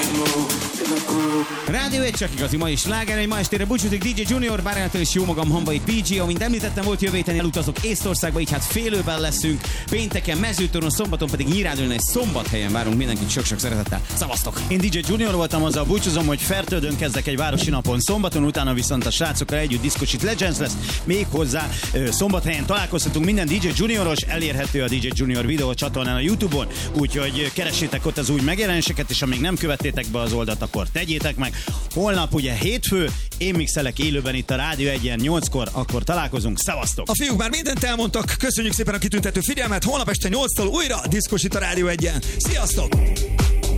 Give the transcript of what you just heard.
Rádió 1 csak igazi mai sláger, ma estére búcsúzik DJ Junior, Bárjától és jó magam Hamvai PG, amint említettem, volt jövő héten elutazok Észtországba, így hát félőben leszünk, pénteken Mezőtoron, szombaton pedig Nyírádon és Szombathelyen várunk mindenkit sok-sok szeretettel. Szevasztok! Én DJ Junior voltam, azzal búcsúzom, hogy Fertődön kezdek egy városi napon szombaton, utána viszont a srácokkal együtt Discosit Legends lesz, még hozzá Szombathelyen találkozhatunk, minden DJ Junioros, elérhető a DJ Junior videó csatornán a YouTube-on, úgyhogy keressétek ott az új megjelenéseket, és amíg nem követtétek be az oldalt, akkor tegyétek meg. Holnap ugye hétfő, én mixelek élőben itt a Rádió 1-en 8-kor, akkor találkozunk, szevasztok! A fiúk már mindent elmondtak, köszönjük szépen a kitüntető figyelmet, holnap este 8-tól újra Diszkos itt a Rádió 1-en. Sziasztok!